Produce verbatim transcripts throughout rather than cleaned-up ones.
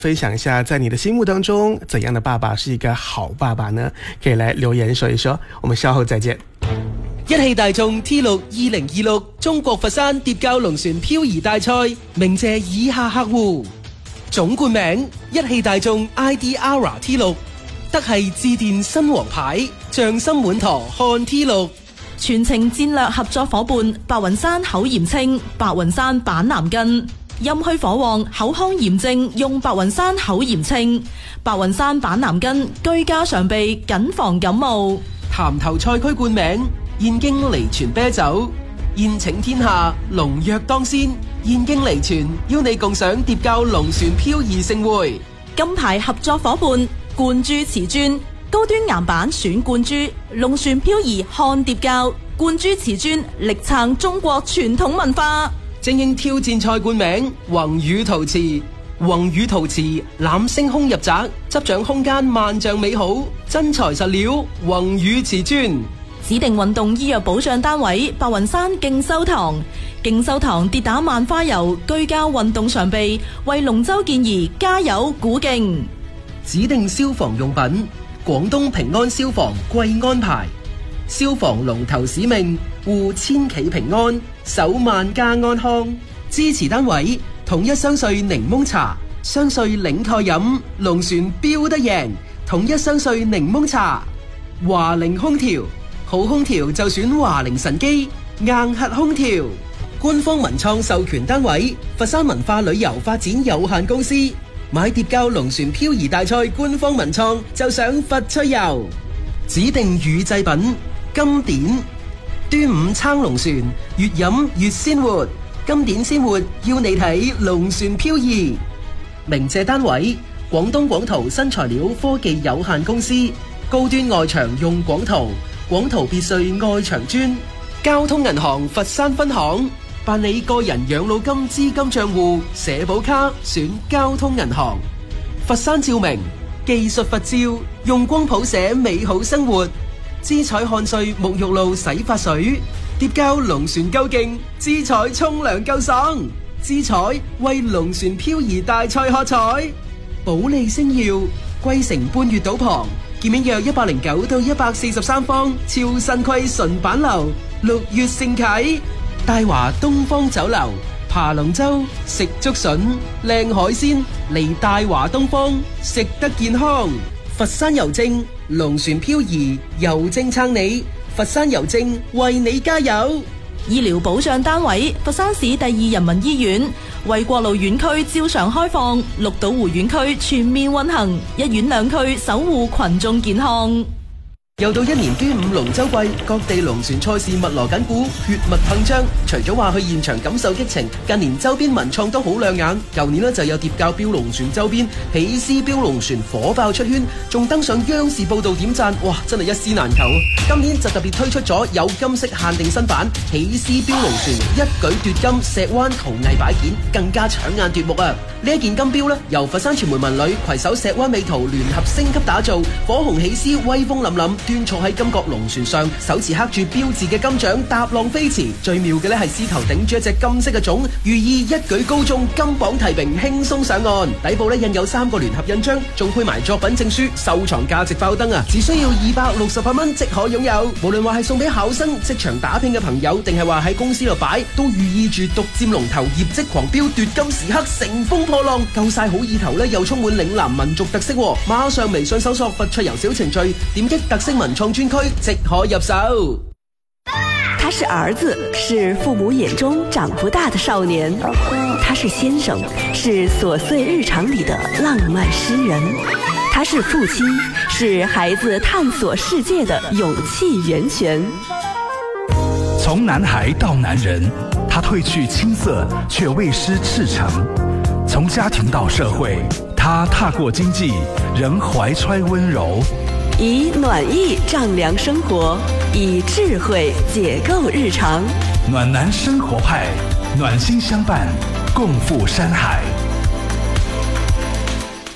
分享一下，在你的心目当中，怎样的爸爸是一个好爸爸呢？可以来留言说一说。我們稍後再見。 一汽大眾 T 六二零二六中國佛山蝶教龍船漂移大賽，鳴謝以下客戶：總冠名一汽大眾 I D Aura T 六，德系致電新王牌，匠心滿堂漢 T 六。 全程戰略合作伙伴白雲山口炎清、白雲山板藍根，陰虛火旺口腔炎症用白雲山口炎清，白雲山板藍根居家常備，謹防感冒。 潭頭賽區冠名燕京離泉啤酒，宴請天下龍躍當先，燕京離泉邀你共賞蝶教龍船漂移盛會。 金牌合作伙伴冠珠瓷磚，高端岩板選冠珠，龍船漂移看蝶教，冠珠瓷磚力撐中國傳統文化。 精英挑戰賽冠名宏宇陶瓷，宏宇陶瓷攬星空入宅，執掌空間萬丈美好，真材實料宏宇瓷磚。 指定運動醫藥保障單位白雲山勁修堂，勁修堂跌打萬花油居家運動常備，為龍舟健兒加油鼓勁。 指定消防用品廣東平安消防貴安牌，消防龍頭使命護千企平安，守萬家安康。支持單位統一雙穗檸檬茶，雙穗檸蓋飲，龍船標得贏。統一雙穗檸檬茶。華菱空調，好空調就選華菱神機硬核空調。官方文創授權單位佛山文化旅遊發展有限公司。買蝶教龍船漂移大賽官方文創就上佛趣遊。指定乳製品金典，端午撐龍船，越飲越鮮活。金典鮮活要你睇龍船漂移。鳴謝單位廣東廣圖新材料科技有限公司，高端外牆用廣圖，廣圖別墅外牆磚。交通銀行佛山分行，辦理個人養老金資金賬戶社保卡選交通銀行。佛山照明技術佛照，用光譜寫美好生活。姿彩漢瑞沐浴露洗髮水，蝶教龍船夠勁，姿彩沖涼夠爽。姿彩為龍船漂移大賽喝彩。保利星耀貴城半月島旁，建面約一百零九到一百四十三方，超新規純板樓，六月盛啟。大華東方酒樓爬龍舟食竹筍，靚海鮮嚟大華東方，食得健康。佛山郵政龍船漂移，郵政撐你，佛山郵政為你加油。 醫療保障單位佛山市第二人民醫院，衛國路院區照常開放，綠島湖院區全面運行，一院兩區守護群眾健康。 又到一年端午龍舟季，各地龍船賽事密鑼緊鼓，血脈噴張。除咗話去現場感受激情，近年周邊文創都好亮眼。舊年呢就有蝶教標龍船周邊，喜思標龍船火爆出圈，仲登上央視報道點讚，哇！真係一絲難求。今年就特別推出咗有金色限定新版喜思標龍船，一舉奪金石灣陶藝擺件，更加搶眼奪目啊！呢一件金標呢，由佛山傳媒文旅攜手石灣美圖聯合升級打造，火紅喜思威風凜凜。端坐喺金角龍船上，手持刻住標誌嘅金獎踏浪飛馳。最妙嘅咧係獅頭頂住一隻金色嘅種，寓意一舉高中，金榜題名，輕鬆上岸。底部咧印有三個聯合印章，仲配埋作品證書，收藏價值爆燈啊！只需要二百六十八蚊即可擁有。無論話係送俾考生、職場打拼嘅朋友，定係話喺公司度擺，都寓意住獨佔龍頭、業績狂飆、奪金時刻、乘風破浪。夠晒好意頭咧，又充滿嶺南民族特色。馬上微信搜索佛趣遊小程序，點擊特色文創專區即可入手。 他是兒子，是父母眼中長不大的少年；他是先生，是瑣碎日常裡的浪漫詩人；他是父親，是孩子探索世界的勇氣源泉。 從男孩到男人，他褪去青澀，卻未失赤誠；從家庭到社會，他踏過經濟，仍懷揣溫柔。 以暖意丈量生活，以智慧解構日常。 暖男生活派，暖心相伴，共赴山海。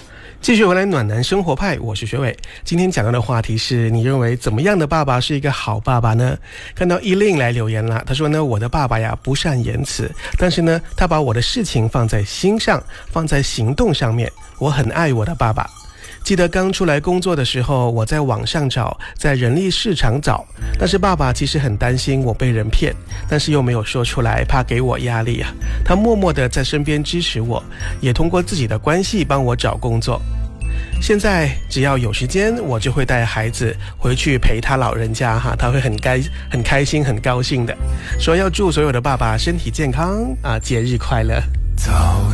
继续回来暖男生活派，我是学伟。今天讲到的话题是，你认为怎么样的爸爸是一个好爸爸呢？看到依令来留言了，他说呢，我的爸爸呀不善言辞，但是呢他把我的事情放在心上，放在行动上面，我很爱我的爸爸。记得刚出来工作的时候，我在网上找，在人力市场找，但是爸爸其实很担心我被人骗，但是又没有说出来，怕给我压力啊。他默默地在身边支持我，也通过自己的关系帮我找工作。现在只要有时间，我就会带孩子回去陪他老人家哈，他会很开很开心很高兴的，说要祝所有的爸爸身体健康啊，节日快乐。 早